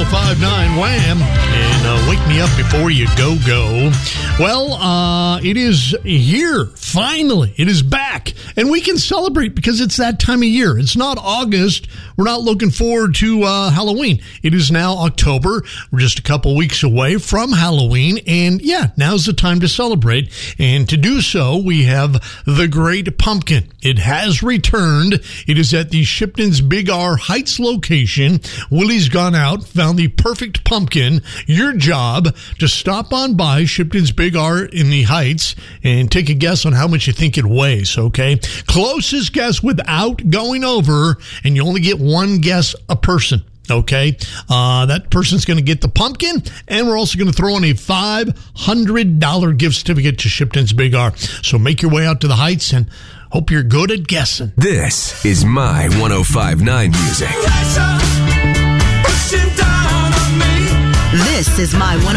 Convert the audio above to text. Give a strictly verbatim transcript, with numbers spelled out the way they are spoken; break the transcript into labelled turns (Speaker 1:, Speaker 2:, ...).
Speaker 1: five nine Wham! And uh, wake me up before you go go. Well, uh, it is here. Finally, it is back. And we can celebrate because it's that time of year. It's not August. We're not looking forward to uh, Halloween. It is now October. We're just a couple weeks away from Halloween. And yeah, now's the time to celebrate. And to do so, we have the Great Pumpkin. It has returned. It is at the Shipton's Big R Heights location. Willie's gone out, found the perfect pumpkin. Your job to stop on by Shipton's Big R in the Heights and take a guess on how much you think it weighs, okay? Closest guess without going over, and you only get one guess a person. Okay, uh, that person's going to get the pumpkin, and we're also going to throw in a five hundred dollars gift certificate to Shipton's Big R. So make your way out to the Heights, and hope you're good at guessing.
Speaker 2: This is my one oh five point nine music.
Speaker 3: This is my one